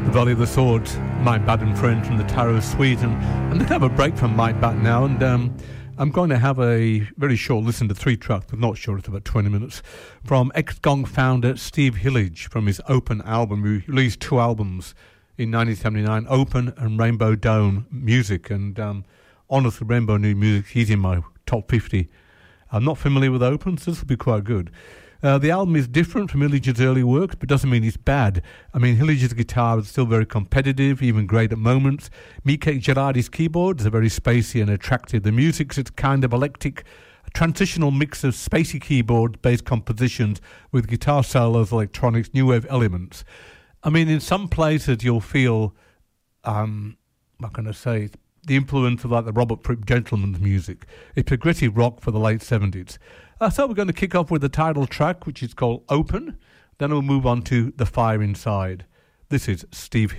Valley of the Swords, Mike Batt and Friends from the Tarot Suite, and I'm going to have a break from Mike Batt now, and I'm going to have a very short listen to 3 tracks, but not short, it's about 20 minutes, from ex-Gong founder Steve Hillage from his Open album. He released 2 albums in 1979, Open and Rainbow Dome Music, and honestly, Rainbow New Music, he's in my top 50. I'm not familiar with Open, so this will be quite good. The album is different from Hillage's early work, but doesn't mean it's bad. I mean, Hillage's guitar is still very competitive, even great at moments. Mieke Gerardi's keyboards are very spacey and attractive. The music's kind of eclectic, a transitional mix of spacey keyboard-based compositions with guitar solos, electronics, new wave elements. I mean, in some places you'll feel, what can I say, the influence of like the Robert Fripp Gentleman's music. It's progressive rock for the late 70s. So we're going to kick off with the title track, which is called Open. Then we'll move on to The Fire Inside. This is Steve